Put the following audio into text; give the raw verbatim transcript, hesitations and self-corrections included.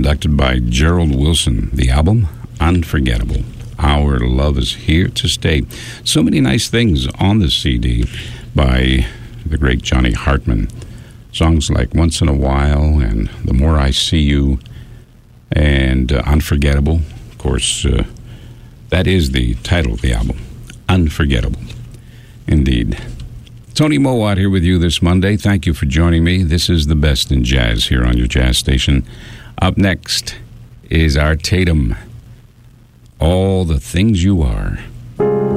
conducted by Gerald Wilson. The album, Unforgettable. Our Love is Here to Stay. So many nice things on the C D by the great Johnny Hartman. Songs like Once in a While and The More I See You and uh, Unforgettable. Of course, uh, that is the title of the album, Unforgettable. Indeed. Tony Mowat here with you this Monday. Thank you for joining me. This is the best in jazz here on your jazz station. Up next is Art Tatum. All the Things You Are.